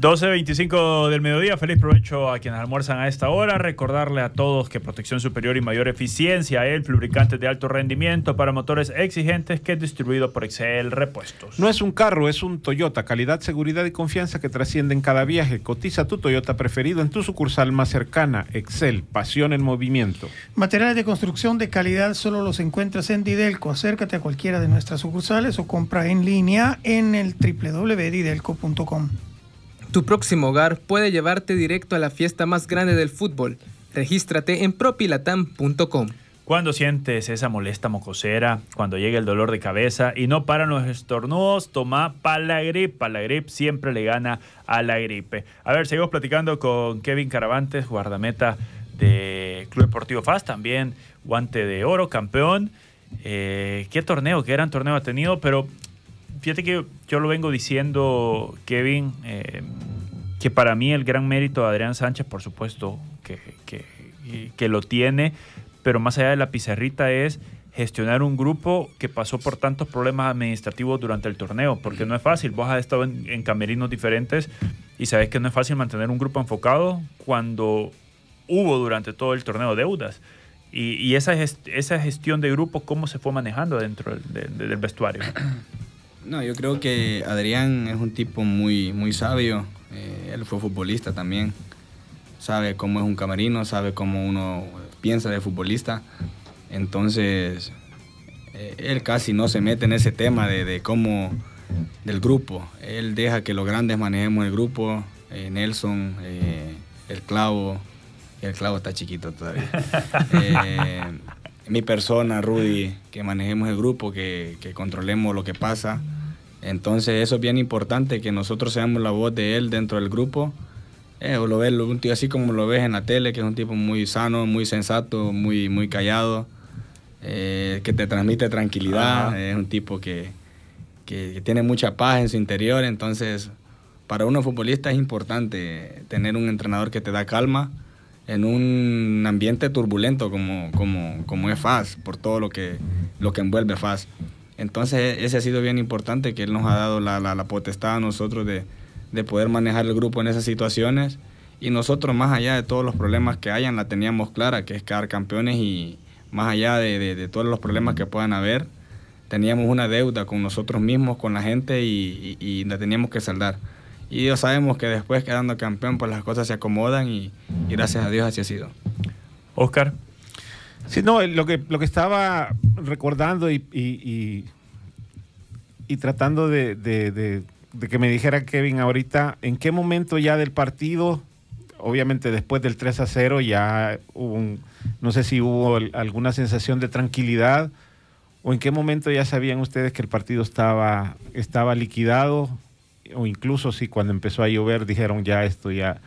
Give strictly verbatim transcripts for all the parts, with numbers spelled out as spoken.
doce veinticinco del mediodía, feliz provecho a quienes almuerzan a esta hora. Recordarle a todos que protección superior y mayor eficiencia, el lubricante de alto rendimiento para motores exigentes, que es distribuido por Excel Repuestos. No es un carro, es un Toyota. Calidad, seguridad y confianza que trascienden cada viaje. Cotiza tu Toyota preferido en tu sucursal más cercana. Excel, pasión en movimiento. Materiales de construcción de calidad solo los encuentras en Didelco. Acércate a cualquiera de nuestras sucursales o compra en línea en el doble u doble u doble u punto didelco punto com. Tu próximo hogar puede llevarte directo a la fiesta más grande del fútbol. Regístrate en propilatam punto com. Cuando sientes esa molesta mocosera, cuando llega el dolor de cabeza y no paran los estornudos, toma Palagrip. Palagrip siempre le gana a la gripe. A ver, seguimos platicando con Kevin Caravantes, guardameta de Club Deportivo F A S, también guante de oro, campeón. Eh, ¿Qué torneo, qué gran torneo ha tenido? Pero fíjate que yo lo vengo diciendo, Kevin, eh, que para mí el gran mérito de Adrián Sánchez, por supuesto, que, que, que lo tiene, pero más allá de la pizarrita es gestionar un grupo que pasó por tantos problemas administrativos durante el torneo, porque no es fácil. Vos has estado en, en camerinos diferentes y sabés que no es fácil mantener un grupo enfocado cuando hubo durante todo el torneo deudas. Y, y esa, gest, esa gestión de grupo, ¿cómo se fue manejando dentro del, de, del vestuario? No, yo creo que Adrián es un tipo muy, muy sabio. Eh, él fue futbolista también. Sabe cómo es un camerino, sabe cómo uno piensa de futbolista. Entonces, eh, él casi no se mete en ese tema de, de cómo, del grupo. Él deja que los grandes manejemos el grupo. Eh, Nelson, eh, el Clavo. El Clavo está chiquito todavía. Eh, mi persona, Rudy, que manejemos el grupo, que, que controlemos lo que pasa. Entonces eso es bien importante, que nosotros seamos la voz de él dentro del grupo. Eh, lo ves, un tío así como lo ves en la tele, que es un tipo muy sano, muy sensato, muy, muy callado, eh, que te transmite tranquilidad. Ajá. Es un tipo que, que, que tiene mucha paz en su interior. Entonces, para uno futbolista es importante tener un entrenador que te da calma en un ambiente turbulento como, como, como es F A S, por todo lo que, lo que envuelve F A S. Entonces ese ha sido bien importante, que él nos ha dado la, la, la potestad a nosotros de, de poder manejar el grupo en esas situaciones, y nosotros, más allá de todos los problemas que hayan, la teníamos clara, que es quedar campeones, y más allá de, de, de todos los problemas que puedan haber, teníamos una deuda con nosotros mismos, con la gente, y, y, y la teníamos que saldar. Y ya sabemos que después, quedando campeón, pues las cosas se acomodan, y, y gracias a Dios así ha sido. Oscar. Sí, no, lo que, lo que estaba recordando y, y, y, y tratando de, de, de, de que me dijera Kevin ahorita, ¿en qué momento ya del partido, obviamente después del tres a cero, ya hubo un, no sé si hubo alguna sensación de tranquilidad, o en qué momento ya sabían ustedes que el partido estaba, estaba liquidado, o incluso si cuando empezó a llover dijeron ya esto ya,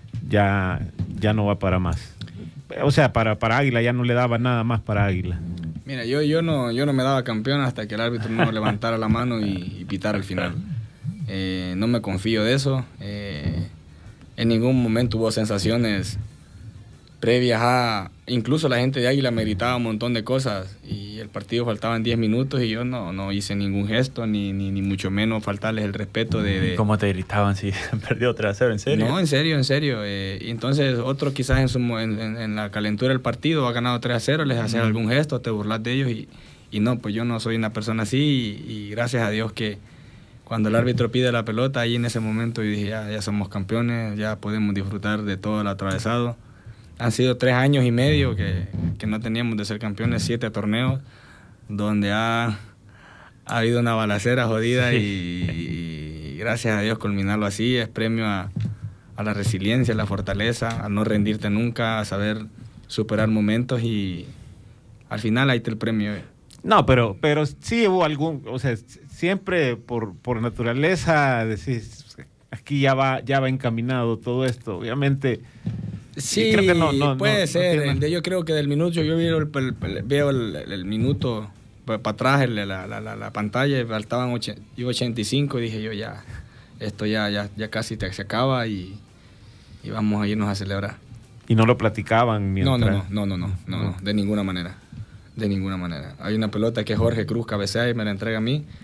ya, ya no va para más? O sea, para, para Águila ya no le daba nada más para Águila. Mira, yo, yo, no, yo no me daba campeón hasta que el árbitro no levantara la mano y, y pitara el final. Eh, no me confío de eso. Eh, en ningún momento hubo sensaciones previas a... Incluso la gente de Águila me gritaba un montón de cosas, y el partido faltaban diez minutos y yo no, no hice ningún gesto, ni, ni, ni mucho menos faltarles el respeto de... de... ¿Cómo te gritaban si perdió tres a cero? ¿En serio? No, en serio, en serio. Eh, entonces otro quizás en, su, en, en, en la calentura del partido ha ganado tres a cero, les haces uh-huh. algún gesto, te burlas de ellos, y, y no, pues yo no soy una persona así, y, y gracias a Dios que cuando el árbitro pide la pelota, ahí en ese momento yo dije, ya, ya somos campeones, ya podemos disfrutar de todo el atravesado. Han sido tres años y medio que, que no teníamos de ser campeones, siete torneos, donde ha, ha habido una balacera jodida, sí. y, y gracias a Dios culminarlo así es premio a, a la resiliencia, a la fortaleza, a no rendirte nunca, a saber superar momentos, y al final ahí está el premio. No, pero, pero sí hubo algún, o sea, siempre por, por naturaleza decís, aquí ya va, ya va encaminado todo esto, obviamente. Sí, creo que no, no, puede no, ser. No yo creo que del minuto, yo veo el, el, el, veo el, el minuto para atrás, el, la, la, la, la pantalla, faltaban ochenta y cinco, y dije yo, ya, esto ya, ya, ya casi te, se acaba, y, y vamos a irnos a celebrar. ¿Y no lo platicaban mientras? No, no, no, no, no, no, no, de ninguna manera, de ninguna manera. Hay una pelota que Jorge Cruz cabecea y me la entrega a mí,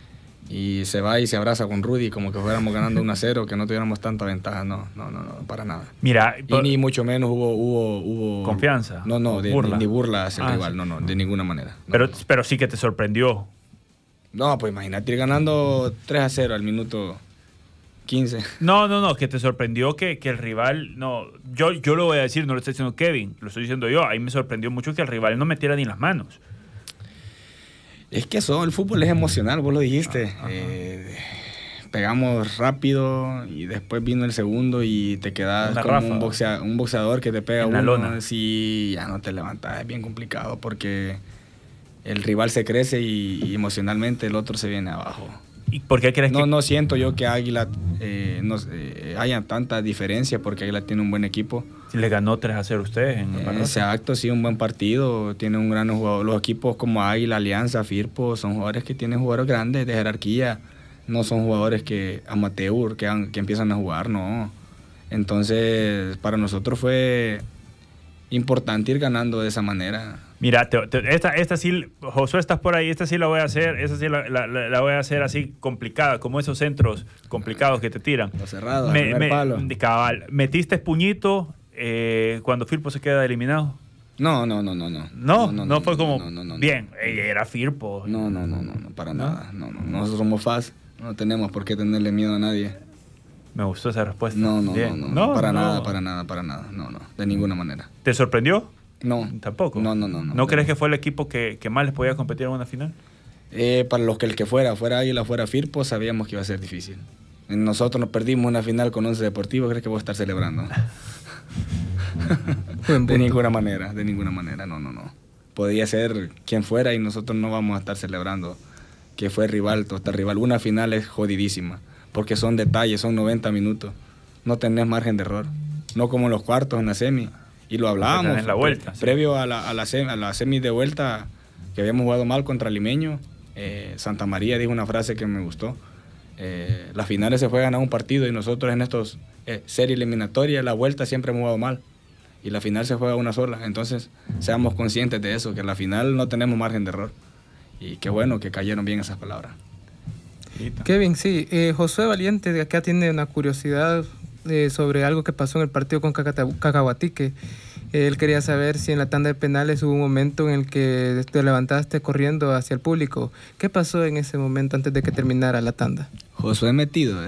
y se va y se abraza con Rudy como que fuéramos ganando uno a cero, que no tuviéramos tanta ventaja. No, no, no, no, para nada. Mira, y ni mucho menos hubo... hubo, hubo confianza. No, no, de, burla. Ni, ni burla hacia el Ah, rival, sí. no, no, de ninguna manera. No, pero, no. pero sí que te sorprendió. No, pues imagínate ir ganando tres a cero al minuto quince. No, no, no, que te sorprendió que, que el rival, no, yo, yo lo voy a decir, no lo está diciendo Kevin, lo estoy diciendo yo, ahí me sorprendió mucho que el rival no metiera ni las manos. Es que eso, el fútbol es emocional, vos lo dijiste. Ah, eh, pegamos rápido y después vino el segundo y te quedas Una como ráfaga. un, boxea, un boxeador que te pega En la uno. lona. Si ya no te levantas, es bien complicado porque el rival se crece y, y emocionalmente el otro se viene abajo. ¿Y por qué crees No, que...? no siento yo que Águila eh, no, eh, haya tanta diferencia porque Águila tiene un buen equipo. Si le ganó tres a cero a ustedes en el Eh, Barrote. Exacto, sí, un buen partido. Tiene un gran jugador. Los equipos como Águila, Alianza, Firpo, son jugadores que tienen jugadores grandes de jerarquía. No son jugadores que amateur, que, han- que empiezan a jugar, no. Entonces, para nosotros fue importante ir ganando de esa manera. Mira, te- te- esta, esta sí, Josué, estás por ahí, esta sí la voy a hacer, esta sí la, la- la- la voy a hacer así complicada, como esos centros complicados que te tiran. Los cerrados, Me- al primer me- palo. de cabal, ¿metiste puñito eh, cuando Firpo se queda eliminado? No, no, no, no, no. No, no, fue como, no, no, no, no. bien, eh, era Firpo. No, no, no, no, no, para ¿No? nada. No, no, nosotros somos fans. No tenemos por qué tenerle miedo a nadie. Me gustó esa respuesta. No, no, Bien. no, no, para no. nada, para nada, para nada. No, no, de ninguna manera. ¿Te sorprendió? No. Tampoco. No, no, no. ¿No, ¿No crees que fue el equipo que, que más les podía competir en una final? Eh, para los que el que fuera, fuera Águila, fuera Firpo, sabíamos que iba a ser difícil. Nosotros nos perdimos una final con Once Deportivo, ¿crees que voy a estar celebrando? Buen De punto. ninguna manera, de ninguna manera, no, no, no. Podía ser quien fuera y nosotros no vamos a estar celebrando que fue rival, total rival. Una final es jodidísima, porque son detalles, son noventa minutos. No tenés margen de error. No como en los cuartos, en la semi. Y lo hablábamos. tenés la vuelta, pre- sí. Previo a la, a, la semi, a la semi de vuelta, que habíamos jugado mal contra Limeño, eh, Santa María dijo una frase que me gustó. Eh, las finales se juegan a un partido y nosotros en estos eh, series eliminatorias, la vuelta siempre hemos jugado mal. Y la final se juega una sola. Entonces, seamos conscientes de eso, que en la final no tenemos margen de error. Y qué bueno que cayeron bien esas palabras. Kevin, sí. Eh, Josué Valiente de acá tiene una curiosidad eh, sobre algo que pasó en el partido con Cacata- Cacahuatique. Él quería saber si en la tanda de penales hubo un momento en el que te levantaste corriendo hacia el público. ¿Qué pasó en ese momento antes de que terminara la tanda? Josué metido, ¿eh?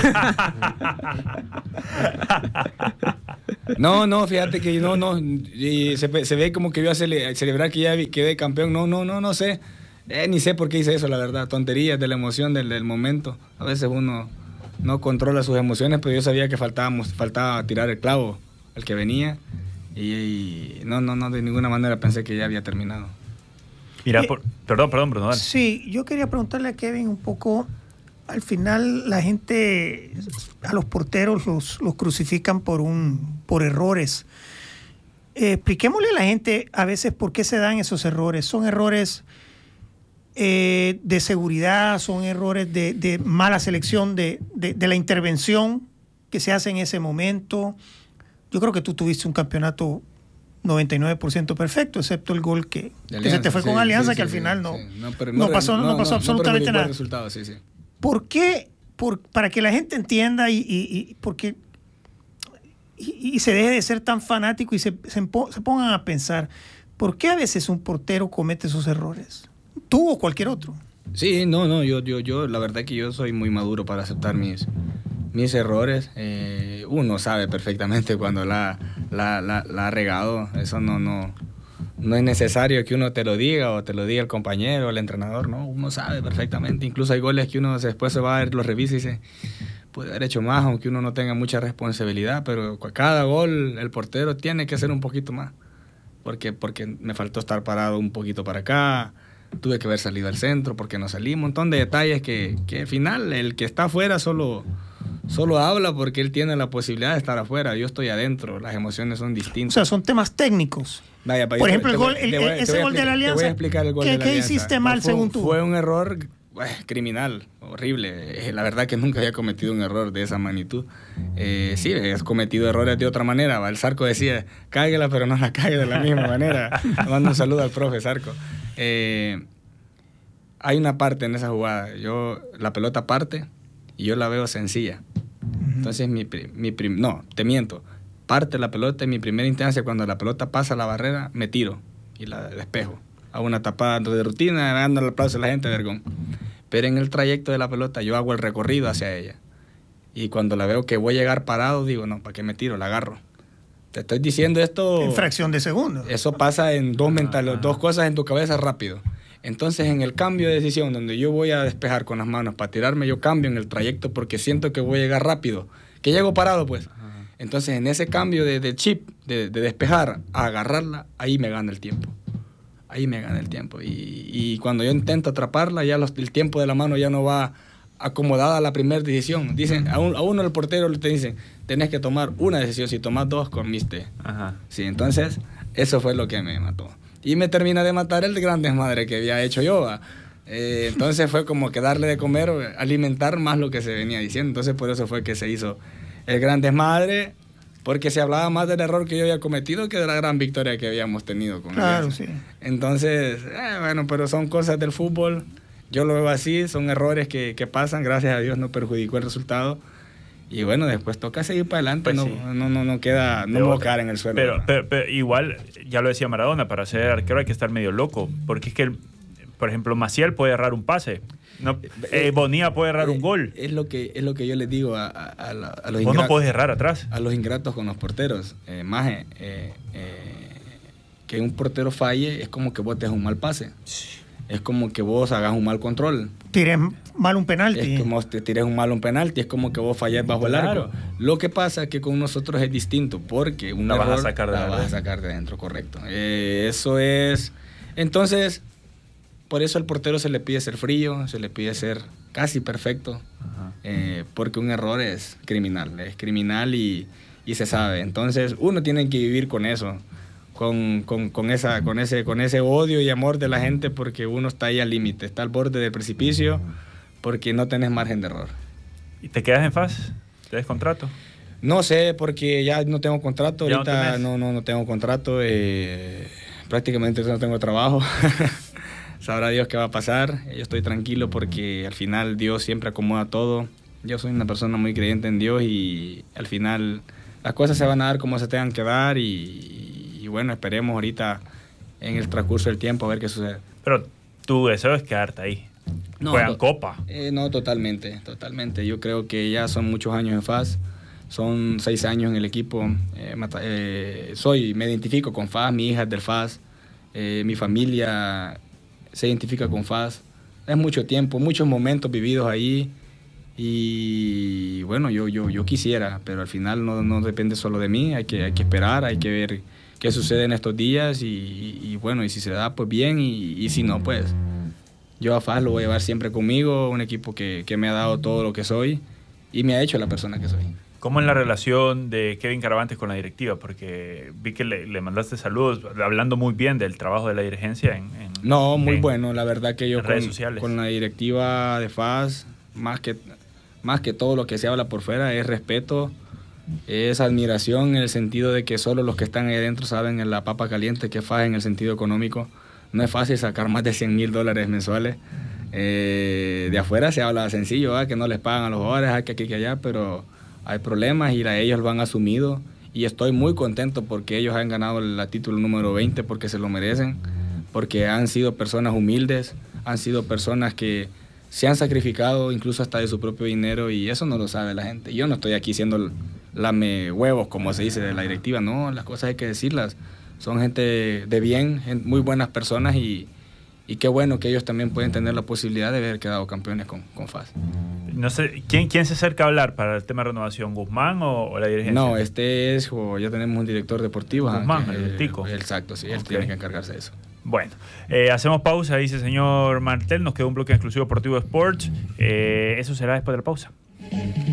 No, no, fíjate que no, no. Y se, se ve como que iba a cele- celebrar que ya vi- quedé campeón. No, no, no, no sé. Eh, ni sé por qué hice eso, la verdad. Tonterías de la emoción del, del momento. A veces uno no controla sus emociones, pero yo sabía que faltábamos, faltaba tirar el clavo, el que venía. Y, y no, no, no, de ninguna manera pensé que ya había terminado. Mira, Eh, por- perdón, perdón, Bruno. dale. Sí, yo quería preguntarle a Kevin un poco, al final la gente, a los porteros los, los crucifican por, un, por errores. Eh, expliquémosle a la gente a veces por qué se dan esos errores. Son errores eh, de seguridad, son errores de, de mala selección de, de, de la intervención que se hace en ese momento. Yo creo que tú tuviste un campeonato noventa y nueve por ciento perfecto, excepto el gol que, De que se te fue sí, con Alianza, sí, que al sí, final sí, no, sí. No, pero no pasó, no, pasó absolutamente pero nada. el resultado, sí, sí. ¿Por qué? Por, para que la gente entienda y, y, y porque y, y se deje de ser tan fanático y se, se, empo- se pongan a pensar, ¿por qué a veces un portero comete esos errores? Tú o cualquier otro. Sí, no, no, yo, yo, yo, la verdad que yo soy muy maduro para aceptar mis, mis errores. Eh, uno sabe perfectamente cuando la, la, la, la ha regado. Eso no, no, no es necesario que uno te lo diga o te lo diga el compañero o el entrenador, no, uno sabe perfectamente. Incluso hay goles que uno después se va a ver, los revisa y dice, puede haber hecho más, aunque uno no tenga mucha responsabilidad, pero cada gol el portero tiene que hacer un poquito más. Porque, porque me faltó estar parado un poquito para acá, tuve que haber salido al centro porque no salí, un montón de detalles que, que al final el que está afuera solo, solo habla porque él tiene la posibilidad de estar afuera, yo estoy adentro, las emociones son O distintas. sea, son temas técnicos. Vaya, pa, Por yo ejemplo, te- el te gol, voy- el- te voy- ese te voy a gol de la explicar- Alianza, Te voy a explicar el gol ¿qué- de la qué Alianza. hiciste mal Fue un- según tú? Fue un error eh, criminal, horrible. Eh, La verdad que nunca había cometido un error de esa magnitud. Eh, sí, he cometido errores de otra manera. va. El Zarco decía, cáguela, pero no la cague de la misma manera. Le mando un saludo al profe Zarco. Eh, hay una parte en esa jugada, yo, la pelota parte y yo la veo sencilla. Entonces, mi, mi prim, no, te miento, parte la pelota en mi primera instancia, cuando la pelota pasa la barrera, me tiro y la despejo. Hago una tapada de rutina, dando el aplauso a la gente, vergón. Pero en el trayecto de la pelota yo hago el recorrido hacia ella. Y cuando la veo que voy a llegar parado, digo, no, ¿para qué me tiro? La agarro. Te estoy diciendo esto... En fracción de segundo. Eso pasa en dos, mental, dos cosas en tu cabeza rápido. Entonces, en el cambio de decisión, donde yo voy a despejar con las manos para tirarme, yo cambio en el trayecto porque siento que voy a llegar rápido. Que llego parado, pues. Entonces, en ese cambio de, de chip, de, de despejar a agarrarla, ahí me gana el tiempo. Ahí me gana el tiempo. Y, y cuando yo intento atraparla, ya los, el tiempo de la mano ya no va acomodada a la primera decisión. Dicen, a, un, a uno el portero le te dicen, tenés que tomar una decisión. Si tomás dos, comiste. Ajá. Sí, entonces, eso fue lo que me mató. Y me termina de matar el gran desmadre que había hecho yo. Eh, entonces fue como que darle de comer, alimentar más lo que se venía diciendo. Entonces, por eso fue que se hizo el gran desmadre. Porque se hablaba más del error que yo había cometido que de la gran victoria que habíamos tenido con Claro, Alianza. sí. Entonces, eh, bueno, pero son cosas del fútbol. Yo lo veo así, son errores que, que pasan. Gracias a Dios no perjudicó el resultado. Y bueno, después toca seguir para adelante. Pues no, sí. no, no, no queda, no me voy a quedar en el suelo. Pero, pero, pero igual, ya lo decía Maradona, para ser arquero hay que estar medio loco. Porque es que, el, por ejemplo, Maciel puede errar un pase. No, eh, Bonilla puede errar eh, un gol. Es lo que, es lo que yo les digo a, a, a, la, a los Vos ingratos. no podés errar atrás. A los ingratos con los porteros. Eh, maje, eh, eh, que un portero falle es como que vos te hagas un mal pase. Sí. Es como que vos hagas un mal control. Tires mal un penalti. Es como te tires un mal un penalti, es como que vos falles bajo Claro. el arco. Lo que pasa es que con nosotros es distinto, porque un La error vas a sacar de la vas a sacar de dentro, correcto. Eh, eso es... Entonces, por eso al portero se le pide ser frío, se le pide ser casi perfecto, eh, porque un error es criminal, es criminal y, y se sabe. Entonces, uno tiene que vivir con eso. Con, con, con, esa, con, ese, con ese odio y amor de la gente, porque uno está ahí al límite, está al borde del precipicio, porque no tenés margen de error. ¿Y te quedas en F A S? ¿Tienes contrato? No sé, porque ya no tengo contrato, ¿Ya ahorita no, no, no, no tengo contrato, eh, prácticamente no tengo trabajo. Sabrá Dios qué va a pasar. Yo estoy tranquilo porque al final Dios siempre acomoda todo. Yo soy una persona muy creyente en Dios y al final las cosas se van a dar como se tengan que dar y, y bueno, esperemos ahorita en el transcurso del tiempo a ver qué sucede. Pero tu deseo es quedarte ahí. No, Juegan to- Copa. Eh, no, totalmente, totalmente. Yo creo que ya son muchos años en F A S, son seis años en el equipo. Eh, mata- eh, soy, me identifico con F A S, mi hija es del F A S, eh, mi familia se identifica con F A S. Es mucho tiempo, muchos momentos vividos ahí. Y bueno, yo, yo, yo quisiera, pero al final no, no depende solo de mí, hay que, hay que esperar, hay que ver qué sucede en estos días y, y, y bueno, y si se da, pues bien, y, y si no, pues yo a F A S lo voy a llevar siempre conmigo, un equipo que, que me ha dado todo lo que soy y me ha hecho la persona que soy. ¿Cómo es la relación de Kevin Caravantes con la directiva? Porque vi que le, le mandaste saludos hablando muy bien del trabajo de la dirigencia en, en No, muy en, bueno, la verdad que yo en redes con, sociales. con la directiva de F A S, más que, más que todo lo que se habla por fuera, es respeto, es admiración en el sentido de que solo los que están ahí adentro saben en la papa caliente que F A S en el sentido económico. No es fácil sacar más de cien mil dólares mensuales. Eh, de afuera se habla sencillo, ¿eh? Que no les pagan a los jugadores, ¿eh? que aquí, que allá, pero hay problemas y la, ellos lo han asumido. Y estoy muy contento porque ellos han ganado el título número veinte, porque se lo merecen, porque han sido personas humildes, han sido personas que se han sacrificado incluso hasta de su propio dinero y eso no lo sabe la gente. Yo no estoy aquí siendo lame huevos, como se dice de la directiva, no, las cosas hay que decirlas. Son gente de bien, gente, muy buenas personas y, y qué bueno que ellos también pueden tener la posibilidad de haber quedado campeones con, con F A S. No sé, ¿quién, ¿quién se acerca a hablar para el tema de renovación? ¿Guzmán o, o la dirigencia? No, este es, o ya tenemos un director deportivo. Guzmán, que, el Tico. Exacto, sí, él Okay. tiene que encargarse de eso. Bueno, eh, hacemos pausa, dice el señor Martel, nos quedó un bloque exclusivo Deportivo Sports, eh, eso será después de la pausa.